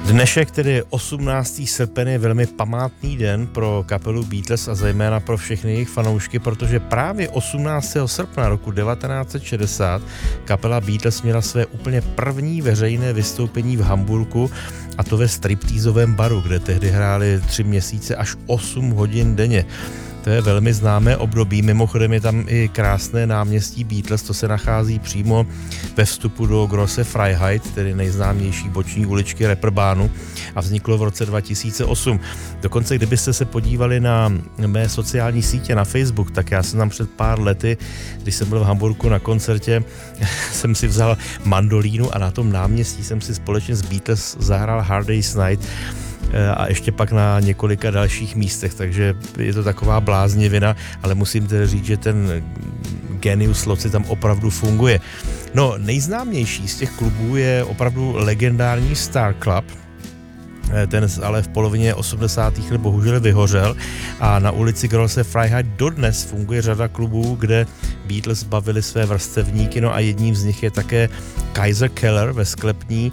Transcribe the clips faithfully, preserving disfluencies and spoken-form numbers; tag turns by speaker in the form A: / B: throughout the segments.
A: Dnešek, tedy osmnáctého srpna, je velmi památný den pro kapelu Beatles a zejména pro všechny jejich fanoušky, protože právě osmnáctého srpna roku devatenáct set šedesát kapela Beatles měla své úplně první veřejné vystoupení v Hamburku, a to ve striptýzovém baru, kde tehdy hráli tři měsíce až osm hodin denně. To je velmi známé období, mimochodem je tam i krásné náměstí Beatles, to se nachází přímo ve vstupu do Grosse Freiheit, tedy nejznámější boční uličky Reeperbahnu, a vzniklo v roce dva tisíce osm. Dokonce, kdybyste se podívali na mé sociální sítě na Facebook, tak já jsem tam před pár lety, když jsem byl v Hamburku na koncertě, jsem si vzal mandolínu a na tom náměstí jsem si společně s Beatles zahrál Hard Day's Night, a ještě pak na několika dalších místech, takže je to taková bláznivina, ale musím tedy říct, že ten Genius Loci tam opravdu funguje. No, nejznámější z těch klubů je opravdu legendární Star Club, ten ale v polovině osmdesátých let bohužel vyhořel a na ulici Grosse Freiheit dodnes funguje řada klubů, kde Beatles bavili své vrstevníky, no a jedním z nich je také Kaiser Keller ve Sklepní.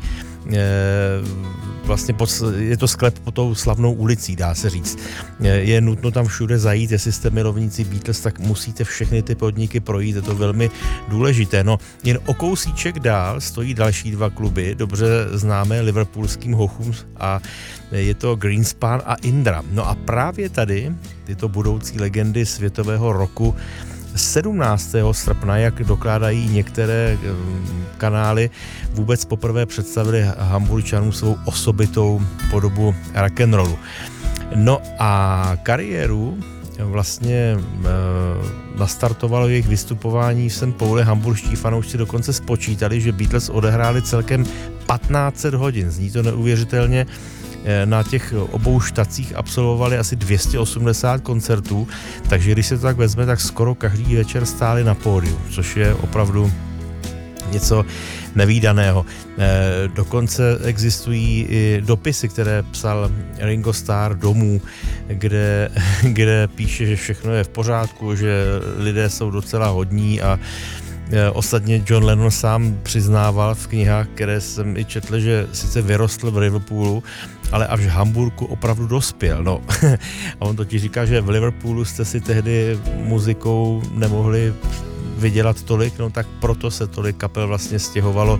A: Vlastně pod, je to sklep pod tou slavnou ulicí, dá se říct. Je nutno tam všude zajít, jestli jste milovníci Beatles, tak musíte všechny ty podniky projít, je to velmi důležité. No, jen o kousíček dál stojí další dva kluby, dobře známé liverpoolským hochům, a je to Greenspan a Indra. No a právě tady tyto budoucí legendy světového roku sedmnáctého srpna, jak dokládají některé kanály, vůbec poprvé představili Hamburčanům svou osobitou podobu rock'n'rollu. No a kariéru vlastně e, nastartovalo jejich vystupování v Saint Pauli. Hamburští fanoušci dokonce spočítali, že Beatles odehráli celkem patnáct set hodin. Zní to neuvěřitelně. Na těch obou štacích absolvovali asi dvě stě osmdesát koncertů, takže když se to tak vezme, tak skoro každý večer stáli na pódiu, což je opravdu něco nevídaného. Dokonce existují i dopisy, které psal Ringo Starr domů, kde, kde píše, že všechno je v pořádku, že lidé jsou docela hodní, a ostatně John Lennon sám přiznával v knihách, které jsem i četl, že sice vyrostl v Liverpoolu, ale až v Hamburku opravdu dospěl. No. A on totiž říká, že v Liverpoolu jste si tehdy muzikou nemohli vydělat tolik, no tak proto se tolik kapel vlastně stěhovalo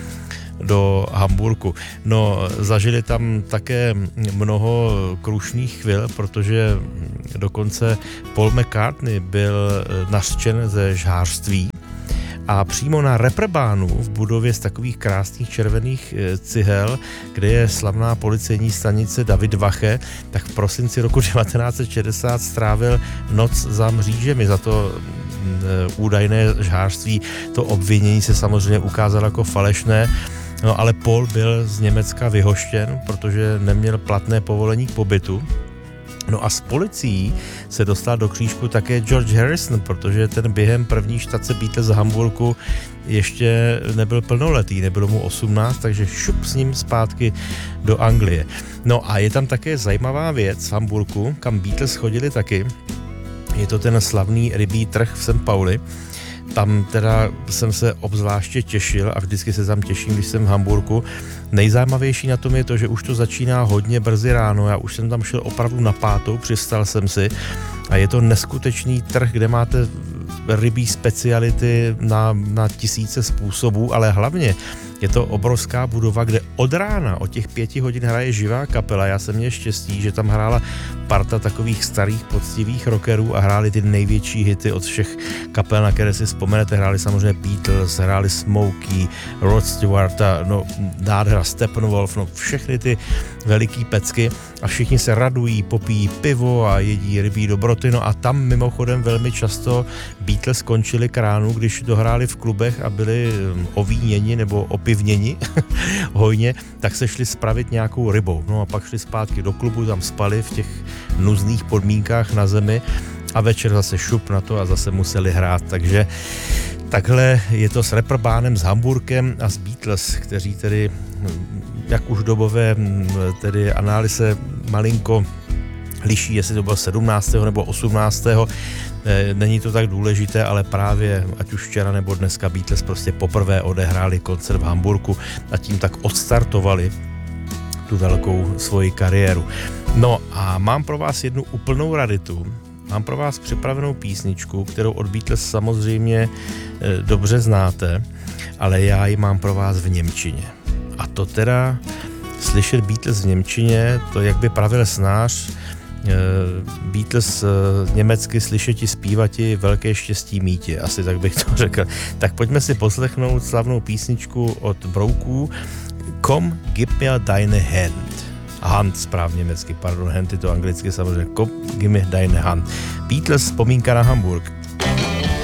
A: do Hamburku. No, zažili tam také mnoho krušných chvil, protože dokonce Paul McCartney byl nařčen ze žhářství. A přímo na Reeperbahnu v budově z takových krásných červených cihel, kde je slavná policejní stanice David Wache, tak v prosinci roku devatenáct set šedesát strávil noc za mřížemi za to údajné žhářství. To obvinění se samozřejmě ukázalo jako falešné, no ale Paul byl z Německa vyhoštěn, protože neměl platné povolení k pobytu. No a s policií se dostal do křížku také George Harrison, protože ten během první štace Beatles z Hamburku ještě nebyl plnoletý, nebylo mu osmnáct, takže šup s ním zpátky do Anglie. No a je tam také zajímavá věc v Hamburku, kam Beatles chodili taky. Je to ten slavný rybí trh v Saint Pauli. Tam teda jsem se obzvláště těšil a vždycky se tam těším, když jsem v Hamburku. Nejzajímavější na tom je to, že už to začíná hodně brzy ráno. Já už jsem tam šel opravdu na pátou, přistal jsem si, a je to neskutečný trh, kde máte rybí speciality na, na tisíce způsobů, ale hlavně je to obrovská budova, kde od rána, od těch pěti hodin hraje živá kapela. Já jsem měl štěstí, že tam hrála parta takových starých poctivých rockerů a hráli ty největší hity od všech kapel, na které si vzpomenete. Hráli samozřejmě Beatles, hráli Smokey, Rod Stewart, no nádhera Steppenwolf, no všechny ty veliký pecky, a všichni se radují, popíjí pivo a jedí rybí dobroty. No a tam mimochodem velmi často Beatles skončili k ránu, když dohráli v klubech a byli ovíněni nebo opivněni hojně, tak se šli spravit nějakou rybou. No a pak šli zpátky do klubu, tam spali v těch nuzných podmínkách na zemi a večer zase šup na to a zase museli hrát. Takže takhle je to s Reeperbahnem, s Hamburkem a s Beatles, kteří tedy, jak už dobové tedy análize malinko liší, jestli to bylo sedmnáctého nebo osmnáctého Není to tak důležité, ale právě ať už včera nebo dneska Beatles prostě poprvé odehráli koncert v Hamburku a tím tak odstartovali tu velkou svoji kariéru. No a mám pro vás jednu úplnou raritu. Mám pro vás připravenou písničku, kterou od Beatles samozřejmě e, dobře znáte, ale já ji mám pro vás v němčině. A to teda slyšet Beatles v němčině, to jak by pravil snář, Beatles německy slyšeti, zpívati, velké štěstí mítě, asi tak bych to řekl. Tak pojďme si poslechnout slavnou písničku od Brouků Komm, gib mir deine Hand. Hand správně německy, pardon, Hand je to anglicky samozřejmě. Komm, gib mir deine Hand. Beatles, vzpomínka na Hamburg.